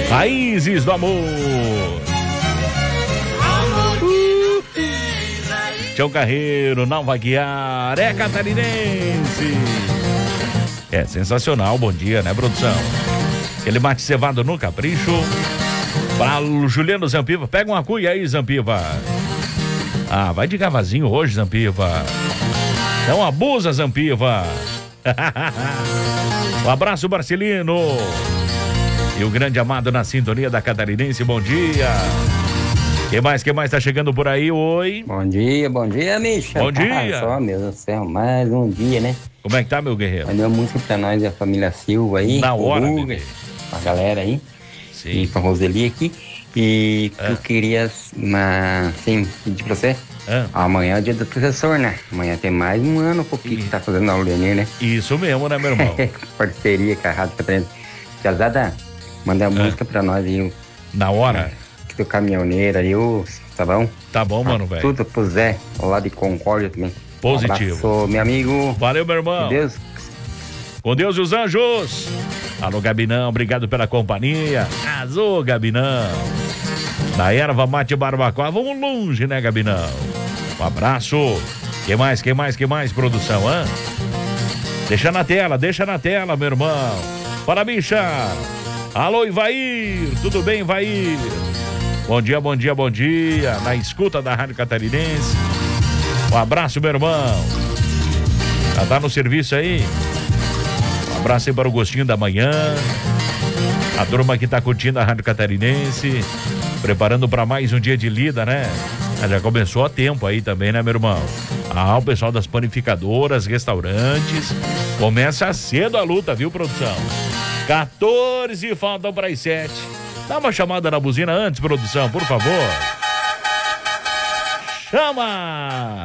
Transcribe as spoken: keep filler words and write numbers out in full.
Raízes do Amor. Tião Carreiro, não vai guiar, é catarinense. É sensacional, bom dia, né, produção? Aquele mate cevado no capricho. Para o Juliano Zampiva, pega uma cuia aí, Zampiva. Ah, vai de gavazinho hoje, Zampiva. Não abusa, Zampiva. Um abraço, Marcelino. E o grande amado na sintonia da Catarinense, bom dia. Quem mais, quem mais tá chegando por aí? Oi. Bom dia, bom dia, Misha. Bom dia. Ah, só, meu Deus do céu, mais um dia, né? Como é que tá, meu guerreiro? Mandou música pra nós e a família Silva aí. Na hora, Ruga, a galera aí. Sim. E pra Roseli aqui. E Ah. eu queria, uma, assim, pedir pra você. Ah. Amanhã é o dia do professor, né? Amanhã tem mais um ano, um pouquinho que tá fazendo aula do Enem, né? Isso mesmo, né, meu irmão? Parceria com a Rádio Catarinense. Tiazada, manda a Ah. música pra nós aí. o- Na hora? Do caminhoneiro aí, o tá bom? Tá bom, mano, velho. Tudo pro Zé, lá de Concórdia também. Positivo. Um abraço, meu amigo. Valeu, meu irmão. Com Deus. Com Deus e os anjos. Alô, Gabinão, obrigado pela companhia. Azul, Gabinão. Na erva mate barbacoa, vamos longe, né, Gabinão? Um abraço. Quem mais, quem mais, quem mais, produção, hã? Deixa na tela, deixa na tela, meu irmão. Fala, bicha. Alô, Ivair. Tudo bem, Ivair? Bom dia, bom dia, bom dia. Na escuta da Rádio Catarinense. Um abraço, meu irmão. Já tá no serviço aí? Um abraço aí para o gostinho da manhã. A turma que tá curtindo a Rádio Catarinense. Preparando para mais um dia de lida, né? Já começou há tempo aí também, né, meu irmão? Ah, o pessoal das panificadoras, restaurantes. Começa cedo a luta, viu, produção? quatorze faltam para as sete. Dá uma chamada na buzina antes, produção, por favor. Chama!